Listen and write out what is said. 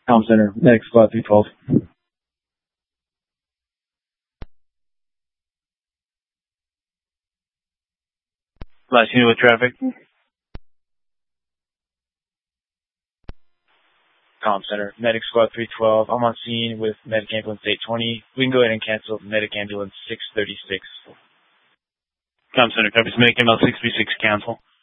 Comm Center, Medic Squad 312. Last unit with traffic. Comm Center, Medic Squad 312. I'm on scene with Medic Ambulance 820. We can go ahead and cancel Medic Ambulance 636. Comm Center, copies. Medic Ambulance 636, cancel.